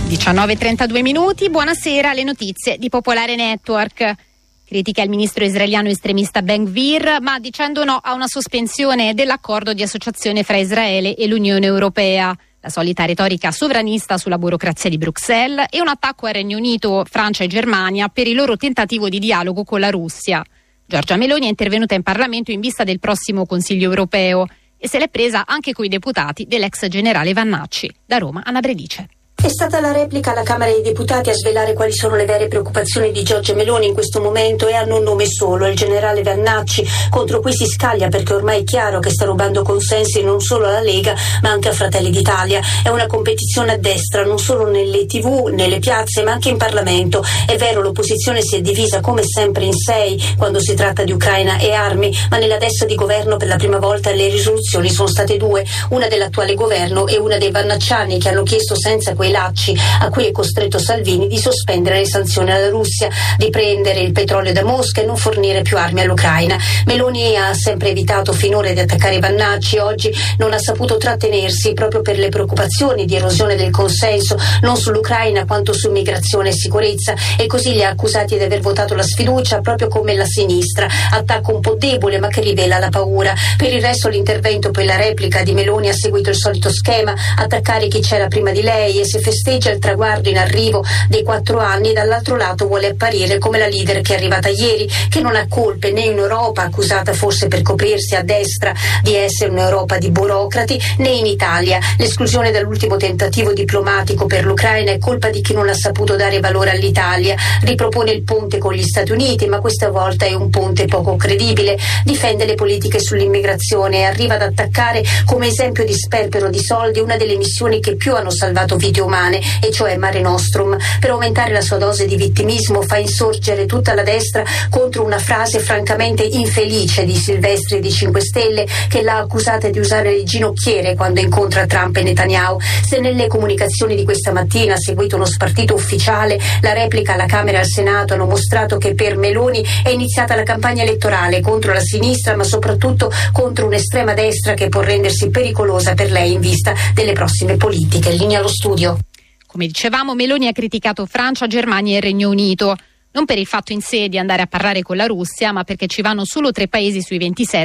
19:32 minuti, buonasera, le notizie di Popolare Network. Critica il ministro israeliano estremista Ben-Gvir, ma dicendo no a una sospensione dell'accordo di associazione fra Israele e l'Unione Europea. La solita retorica sovranista sulla burocrazia di Bruxelles e un attacco al Regno Unito, Francia e Germania per il loro tentativo di dialogo con la Russia. Giorgia Meloni è intervenuta in Parlamento in vista del prossimo Consiglio europeo e se l'è presa anche coi deputati dell'ex generale Vannacci. Da Roma, Anna Bredice. È stata la replica alla Camera dei Deputati a svelare quali sono le vere preoccupazioni di Giorgia Meloni in questo momento, e hanno un nome solo, il generale Vannacci, contro cui si scaglia perché ormai è chiaro che sta rubando consensi non solo alla Lega ma anche a Fratelli d'Italia. È una competizione a destra, non solo nelle TV, nelle piazze ma anche in Parlamento. È vero, l'opposizione si è divisa come sempre in 6 quando si tratta di Ucraina e armi, ma nella destra di governo per la prima volta le risoluzioni sono state 2, una dell'attuale governo e una dei vannacciani, che hanno chiesto senza quei lacci a cui è costretto Salvini di sospendere le sanzioni alla Russia, di prendere il petrolio da Mosca e non fornire più armi all'Ucraina. Meloni ha sempre evitato finora di attaccare Vannacci, oggi non ha saputo trattenersi proprio per le preoccupazioni di erosione del consenso non sull'Ucraina quanto su immigrazione e sicurezza, e così li ha accusati di aver votato la sfiducia proprio come la sinistra. Attacco un po' debole ma che rivela la paura. Per il resto l'intervento per la replica di Meloni ha seguito il solito schema: attaccare chi c'era prima di lei, e se festeggia il traguardo in arrivo dei 4 anni, dall'altro lato vuole apparire come la leader che è arrivata ieri, che non ha colpe né in Europa, accusata forse per coprirsi a destra di essere un'Europa di burocrati, né in Italia. L'esclusione dall'ultimo tentativo diplomatico per l'Ucraina è colpa di chi non ha saputo dare valore all'Italia. Ripropone il ponte con gli Stati Uniti, ma questa volta è un ponte poco credibile. Difende le politiche sull'immigrazione e arriva ad attaccare come esempio di sperpero di soldi una delle missioni che più hanno salvato vite umane, e cioè Mare Nostrum. Per aumentare la sua dose di vittimismo fa insorgere tutta la destra contro una frase francamente infelice di Silvestri di 5 Stelle, che l'ha accusata di usare le ginocchiere quando incontra Trump e Netanyahu. Se nelle comunicazioni di questa mattina ha seguito uno spartito ufficiale, la replica alla Camera e al Senato hanno mostrato che per Meloni è iniziata la campagna elettorale contro la sinistra, ma soprattutto contro un'estrema destra che può rendersi pericolosa per lei in vista delle prossime politiche. Linea allo studio. Come dicevamo, Meloni ha criticato Francia, Germania e Regno Unito, non per il fatto in sé di andare a parlare con la Russia, ma perché ci vanno solo 3 paesi su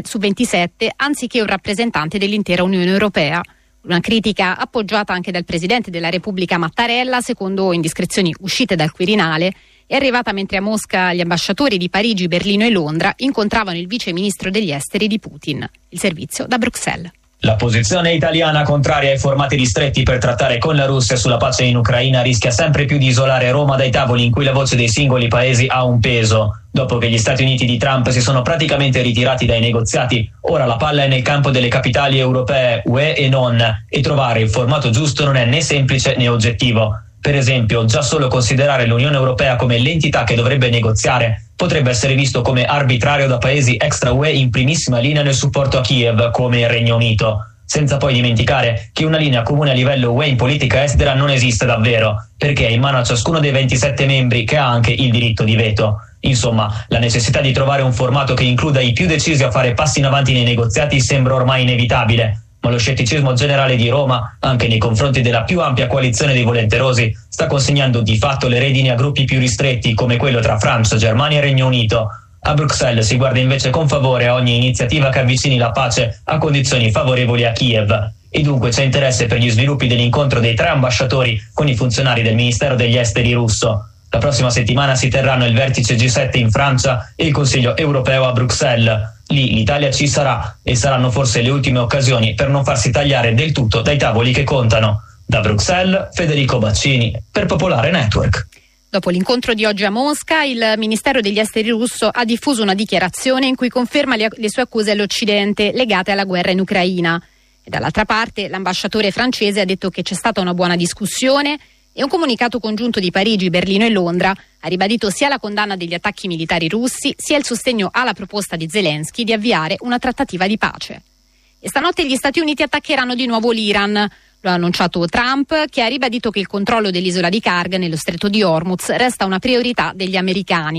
27, anziché un rappresentante dell'intera Unione Europea. Una critica appoggiata anche dal Presidente della Repubblica Mattarella, secondo indiscrezioni uscite dal Quirinale, è arrivata mentre a Mosca gli ambasciatori di Parigi, Berlino e Londra incontravano il vice ministro degli esteri di Putin. Il servizio da Bruxelles. La posizione italiana contraria ai formati ristretti per trattare con la Russia sulla pace in Ucraina rischia sempre più di isolare Roma dai tavoli in cui la voce dei singoli paesi ha un peso. Dopo che gli Stati Uniti di Trump si sono praticamente ritirati dai negoziati, ora la palla è nel campo delle capitali europee, UE e non, e trovare il formato giusto non è né semplice né oggettivo. Per esempio, già solo considerare l'Unione Europea come l'entità che dovrebbe negoziare potrebbe essere visto come arbitrario da paesi extra UE in primissima linea nel supporto a Kiev, come il Regno Unito. Senza poi dimenticare che una linea comune a livello UE in politica estera non esiste davvero, perché è in mano a ciascuno dei 27 membri, che ha anche il diritto di veto. Insomma, la necessità di trovare un formato che includa i più decisi a fare passi in avanti nei negoziati sembra ormai inevitabile. Ma lo scetticismo generale di Roma, anche nei confronti della più ampia coalizione dei volenterosi, sta consegnando di fatto le redini a gruppi più ristretti come quello tra Francia, Germania e Regno Unito. A Bruxelles si guarda invece con favore a ogni iniziativa che avvicini la pace a condizioni favorevoli a Kiev. E dunque c'è interesse per gli sviluppi dell'incontro dei 3 ambasciatori con i funzionari del Ministero degli Esteri russo. La prossima settimana si terranno il vertice G7 in Francia e il Consiglio europeo a Bruxelles. Lì l'Italia ci sarà e saranno forse le ultime occasioni per non farsi tagliare del tutto dai tavoli che contano. Da Bruxelles, Federico Baccini, per Popolare Network. Dopo l'incontro di oggi a Mosca, il Ministero degli Esteri russo ha diffuso una dichiarazione in cui conferma le sue accuse all'Occidente legate alla guerra in Ucraina. E dall'altra parte l'ambasciatore francese ha detto che c'è stata una buona discussione, e un comunicato congiunto di Parigi, Berlino e Londra ha ribadito sia la condanna degli attacchi militari russi, sia il sostegno alla proposta di Zelensky di avviare una trattativa di pace. E stanotte gli Stati Uniti attaccheranno di nuovo l'Iran. Lo ha annunciato Trump, che ha ribadito che il controllo dell'isola di Karg nello stretto di Hormuz resta una priorità degli americani.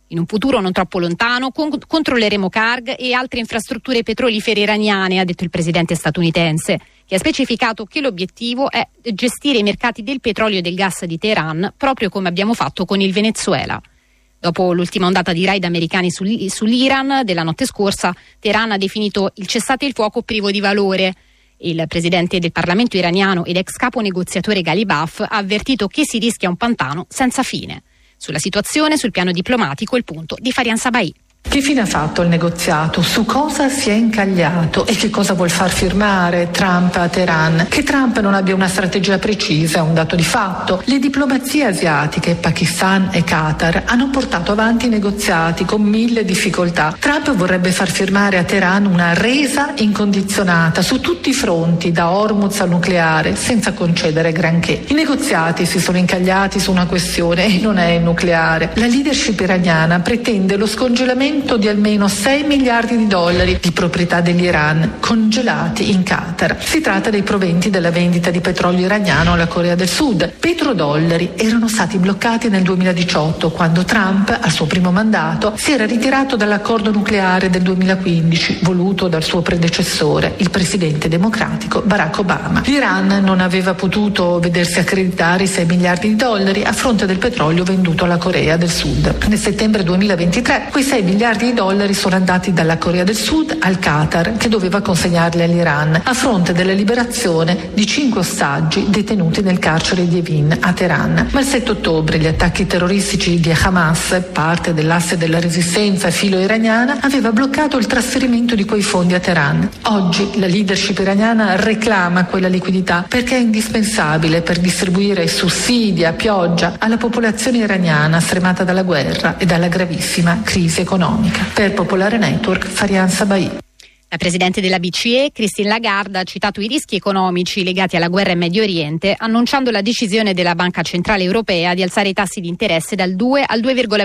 In un futuro non troppo lontano controlleremo Karg e altre infrastrutture petrolifere iraniane, ha detto il presidente statunitense, che ha specificato che l'obiettivo è gestire i mercati del petrolio e del gas di Teheran, proprio come abbiamo fatto con il Venezuela. Dopo l'ultima ondata di raid americani sull'Iran della notte scorsa, Teheran ha definito il cessate il fuoco privo di valore. Il presidente del Parlamento iraniano ed ex capo negoziatore Ghalibaf ha avvertito che si rischia un pantano senza fine. Sulla situazione, sul piano diplomatico, il punto di Farian Sabai. Che fine ha fatto il negoziato? Su cosa si è incagliato? E che cosa vuol far firmare Trump a Teheran? Che Trump non abbia una strategia precisa è un dato di fatto. Le diplomazie asiatiche, Pakistan e Qatar, hanno portato avanti i negoziati con 1000 difficoltà. Trump vorrebbe far firmare a Teheran una resa incondizionata su tutti i fronti, da Hormuz al nucleare, senza concedere granché. I negoziati si sono incagliati su una questione e non è il nucleare. La leadership iraniana pretende lo scongelamento di almeno $6 miliardi di proprietà dell'Iran congelati in Qatar. Si tratta dei proventi della vendita di petrolio iraniano alla Corea del Sud. Petrodollari erano stati bloccati nel 2018 quando Trump, al suo primo mandato, si era ritirato dall'accordo nucleare del 2015 voluto dal suo predecessore, il presidente democratico Barack Obama. L'Iran non aveva potuto vedersi accreditare i $6 miliardi a fronte del petrolio venduto alla Corea del Sud. Nel settembre 2023 quei $6 miliardi sono andati dalla Corea del Sud al Qatar, che doveva consegnarli all'Iran a fronte della liberazione di 5 ostaggi detenuti nel carcere di Evin a Teheran. Ma il 7 ottobre gli attacchi terroristici di Hamas, parte dell'asse della resistenza filo-iraniana, aveva bloccato il trasferimento di quei fondi a Teheran. Oggi la leadership iraniana reclama quella liquidità perché è indispensabile per distribuire sussidi a pioggia alla popolazione iraniana stremata dalla guerra e dalla gravissima crisi economica. Per Popolare Network, Farian Sabai. La presidente della BCE, Christine Lagarde, ha citato i rischi economici legati alla guerra in Medio Oriente, annunciando la decisione della Banca Centrale Europea di alzare i tassi di interesse dal 2 al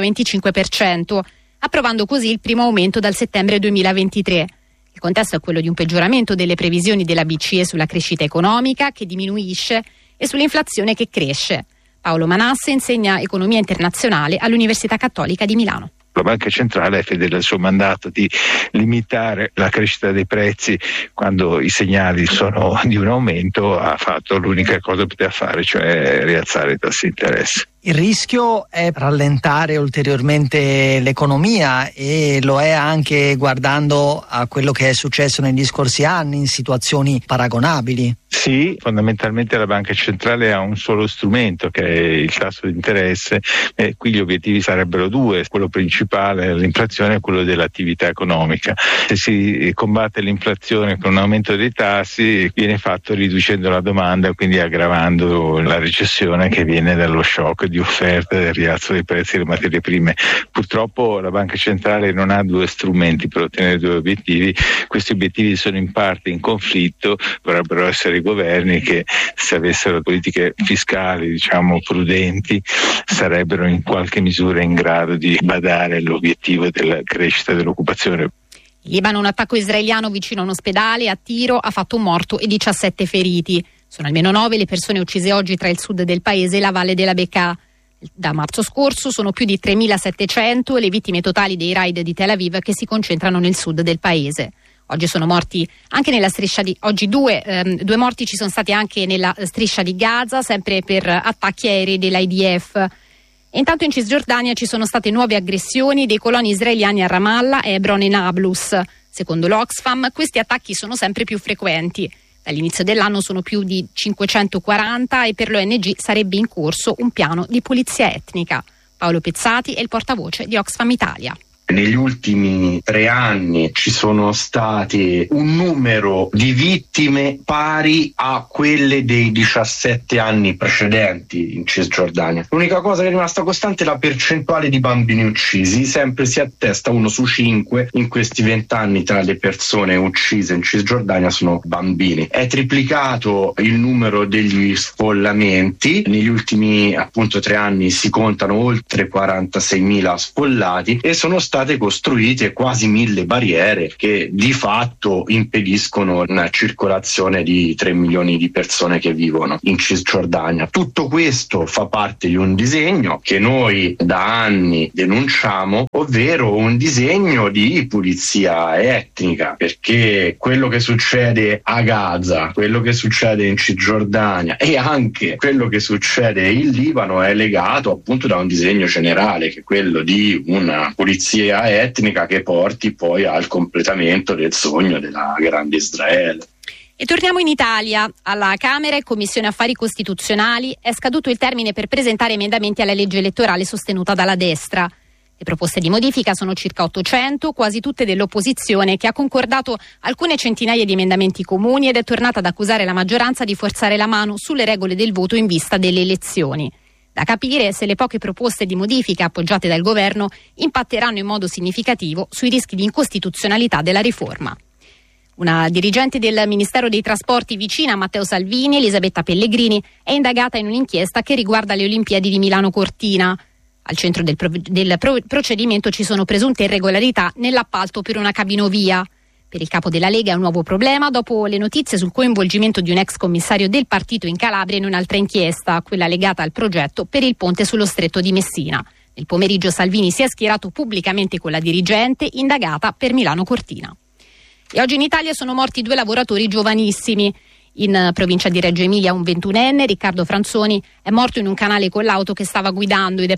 2,25%, approvando così il primo aumento dal settembre 2023. Il contesto è quello di un peggioramento delle previsioni della BCE sulla crescita economica, che diminuisce, e sull'inflazione, che cresce. Paolo Manasse insegna economia internazionale all'Università Cattolica di Milano. La Banca Centrale è fedele al suo mandato di limitare la crescita dei prezzi quando i segnali sono di un aumento. Ha fatto l'unica cosa che poteva fare, cioè rialzare i tassi di interesse. Il rischio è rallentare ulteriormente l'economia, e lo è anche guardando a quello che è successo negli scorsi anni in situazioni paragonabili. Sì, fondamentalmente la Banca Centrale ha un solo strumento, che è il tasso di interesse, e qui gli obiettivi sarebbero due: quello principale, l'inflazione, e quello dell'attività economica. Se si combatte l'inflazione con un aumento dei tassi, viene fatto riducendo la domanda, quindi aggravando la recessione che viene dallo shock di offerta e del rialzo dei prezzi delle materie prime. Purtroppo la Banca Centrale non ha due strumenti per ottenere due obiettivi. Questi obiettivi sono in parte in conflitto. Dovrebbero essere i governi che, se avessero politiche fiscali prudenti, sarebbero in qualche misura in grado di badare all'obiettivo della crescita dell'occupazione. In Libano un attacco israeliano vicino a un ospedale a tiro ha fatto un morto e 17 feriti. Sono almeno 9 le persone uccise oggi tra il sud del paese e la valle della Bekaa. Da marzo scorso sono più di 3.700 le vittime totali dei raid di Tel Aviv, che si concentrano nel sud del paese. Oggi sono morti anche nella striscia di due morti ci sono stati anche nella striscia di Gaza, sempre per attacchi aerei dell'IDF. E intanto in Cisgiordania ci sono state nuove aggressioni dei coloni israeliani a Ramallah, Hebron e Nablus. Secondo l'Oxfam questi attacchi sono sempre più frequenti. Dall'inizio dell'anno sono più di 540 e per l'ONG sarebbe in corso un piano di pulizia etnica. Paolo Pezzati è il portavoce di Oxfam Italia. Negli ultimi 3 anni ci sono stati un numero di vittime pari a quelle dei 17 anni precedenti in Cisgiordania. L'unica cosa che è rimasta costante è la percentuale di bambini uccisi, sempre si attesta 1 su 5 in questi 20 anni tra le persone uccise in Cisgiordania sono bambini. È triplicato il numero degli sfollamenti, negli ultimi 3 anni si contano oltre 46.000 sfollati e sono stati state costruite quasi 1000 barriere che di fatto impediscono una circolazione di 3 milioni di persone che vivono in Cisgiordania. Tutto questo fa parte di un disegno che noi da anni denunciamo, ovvero un disegno di pulizia etnica, perché quello che succede a Gaza, quello che succede in Cisgiordania e anche quello che succede in Libano è legato appunto da un disegno generale, che è quello di una pulizia etnica che porti poi al completamento del sogno della grande Israele. E torniamo in Italia. Alla Camera e Commissione Affari Costituzionali è scaduto il termine per presentare emendamenti alla legge elettorale sostenuta dalla destra. Le proposte di modifica sono circa 800, quasi tutte dell'opposizione, che ha concordato alcune centinaia di emendamenti comuni ed è tornata ad accusare la maggioranza di forzare la mano sulle regole del voto in vista delle elezioni. Da capire se le poche proposte di modifica appoggiate dal governo impatteranno in modo significativo sui rischi di incostituzionalità della riforma. Una dirigente del Ministero dei Trasporti vicina a Matteo Salvini, Elisabetta Pellegrini, è indagata in un'inchiesta che riguarda le Olimpiadi di Milano-Cortina. Al centro del procedimento ci sono presunte irregolarità nell'appalto per una cabinovia. Per il capo della Lega è un nuovo problema dopo le notizie sul coinvolgimento di un ex commissario del partito in Calabria in un'altra inchiesta, quella legata al progetto per il ponte sullo stretto di Messina. Nel pomeriggio Salvini si è schierato pubblicamente con la dirigente indagata per Milano-Cortina. E oggi in Italia sono morti 2 lavoratori giovanissimi. In provincia di Reggio Emilia un 21enne, Riccardo Franzoni, è morto in un canale con l'auto che stava guidando ed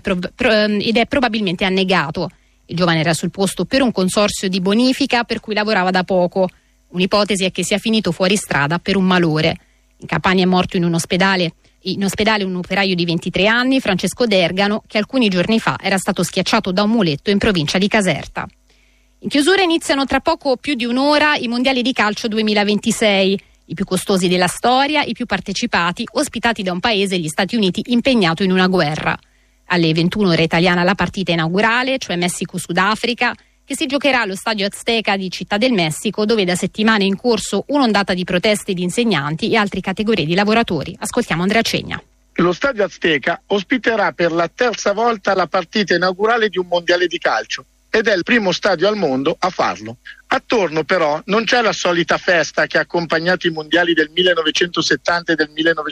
è probabilmente annegato. Il giovane era sul posto per un consorzio di bonifica per cui lavorava da poco. Un'ipotesi è che sia finito fuori strada per un malore. In Campania è morto in ospedale un operaio di 23 anni, Francesco Dergano, che alcuni giorni fa era stato schiacciato da un muletto in provincia di Caserta. In chiusura iniziano tra poco più di un'ora i mondiali di calcio 2026, i più costosi della storia, i più partecipati, ospitati da un paese, gli Stati Uniti, impegnato in una guerra. Alle 21 ora italiana la partita inaugurale, cioè Messico-Sudafrica, che si giocherà allo Stadio Azteca di Città del Messico, dove da settimane è in corso un'ondata di proteste di insegnanti e altre categorie di lavoratori. Ascoltiamo Andrea Cegna. Lo Stadio Azteca ospiterà per la terza volta la partita inaugurale di un mondiale di calcio ed è il primo stadio al mondo a farlo. Attorno però non c'è la solita festa che ha accompagnato i mondiali del 1970 e del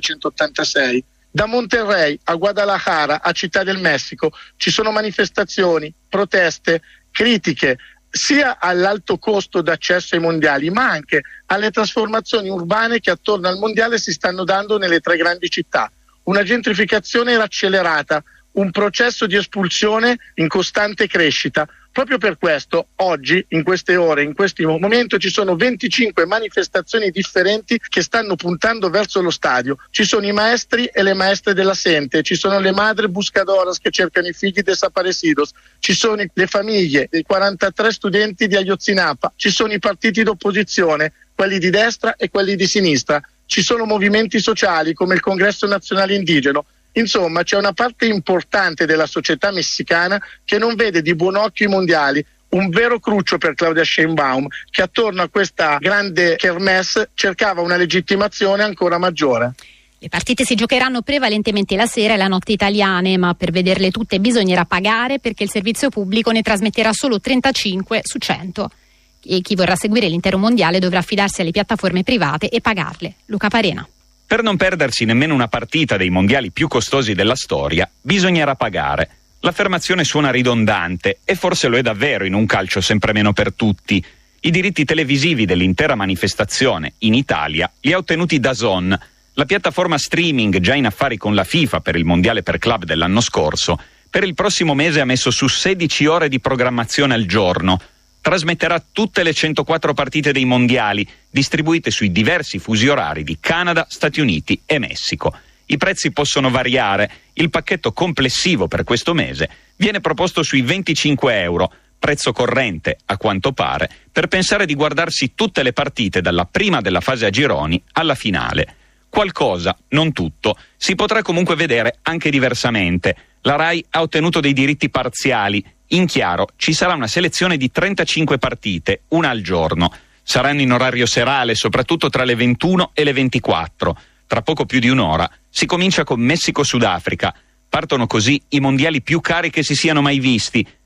1986. Da Monterrey a Guadalajara a Città del Messico ci sono manifestazioni, proteste, critiche sia all'alto costo d'accesso ai mondiali ma anche alle trasformazioni urbane che attorno al mondiale si stanno dando nelle 3 grandi città. Una gentrificazione accelerata, un processo di espulsione in costante crescita. Proprio per questo oggi, in queste ore, in questo momento ci sono 25 manifestazioni differenti che stanno puntando verso lo stadio. Ci sono i maestri e le maestre della Sente, ci sono le madri buscadoras che cercano i figli desaparecidos, ci sono le famiglie dei 43 studenti di Ayotzinapa, ci sono i partiti d'opposizione, quelli di destra e quelli di sinistra, ci sono movimenti sociali come il Congresso Nazionale Indigeno. Insomma, c'è una parte importante della società messicana che non vede di buon occhio i mondiali, un vero cruccio per Claudia Sheinbaum, che attorno a questa grande kermesse cercava una legittimazione ancora maggiore. Le partite si giocheranno prevalentemente la sera e la notte italiane, ma per vederle tutte bisognerà pagare perché il servizio pubblico ne trasmetterà solo 35 su 100. E chi vorrà seguire l'intero mondiale dovrà affidarsi alle piattaforme private e pagarle. Luca Parena. Per non perdersi nemmeno una partita dei mondiali più costosi della storia, bisognerà pagare. L'affermazione suona ridondante e forse lo è davvero in un calcio sempre meno per tutti. I diritti televisivi dell'intera manifestazione in Italia li ha ottenuti DAZN, la piattaforma streaming già in affari con la FIFA per il mondiale per club dell'anno scorso. Per il prossimo mese ha messo su 16 ore di programmazione al giorno. Trasmetterà tutte le 104 partite dei mondiali, distribuite sui diversi fusi orari di Canada, Stati Uniti e Messico. I prezzi possono variare. Il pacchetto complessivo per questo mese viene proposto sui 25 euro, prezzo corrente, a quanto pare, per pensare di guardarsi tutte le partite dalla prima della fase a gironi alla finale. Qualcosa, non tutto, si potrà comunque vedere anche diversamente. La Rai ha ottenuto dei diritti parziali. In chiaro, ci sarà una selezione di 35 partite, una al giorno. Saranno in orario serale, soprattutto tra le 21 e le 24. Tra poco più di un'ora si comincia con Messico-Sudafrica. Partono così i mondiali più cari che si siano mai visti.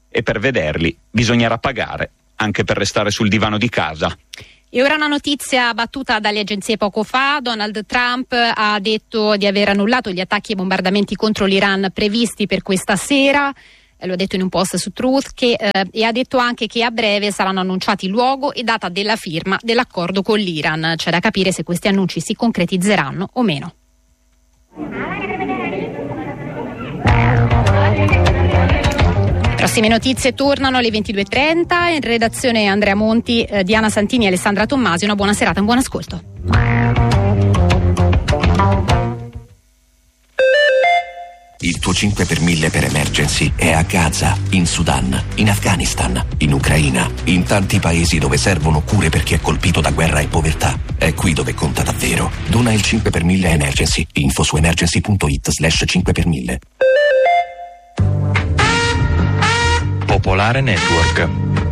e per vederli bisognerà pagare anche per restare sul divano di casa. E ora una notizia battuta dalle agenzie poco fa. Donald Trump ha detto di aver annullato gli attacchi e bombardamenti contro l'Iran previsti per questa sera. Lo ha detto in un post su Truth e ha detto anche che a breve saranno annunciati luogo e data della firma dell'accordo con l'Iran. C'è da capire se questi annunci si concretizzeranno o meno. Prossime notizie tornano alle 22:30. In redazione Andrea Monti, Diana Santini e Alessandra Tommasi. Una buona serata e un buon ascolto. Il tuo 5 per 1000 per emergency è a Gaza, in Sudan, in Afghanistan, in Ucraina, in tanti paesi dove servono cure per chi è colpito da guerra e povertà. È qui dove conta davvero. Dona il 5 per 1000 emergency. Info su emergency.it/5 per 1000. Popolare Network.